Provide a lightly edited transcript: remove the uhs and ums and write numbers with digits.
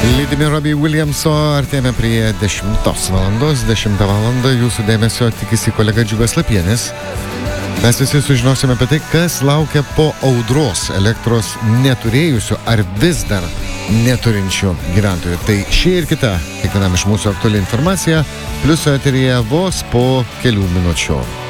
Lydimi Robbie Williamso artėjame prie 10 valandos. 10 valandą jūsų dėmesio tikisi kolega Džiugas Lapienis. Mes visi sužinosime apie tai, kas laukia po audros elektros neturėjusių ar vis dar neturinčių gyventojų. Tai šį ir kitą, kiekvienam iš mūsų aktuali informacija, plius eteryje vos po kelių minučių.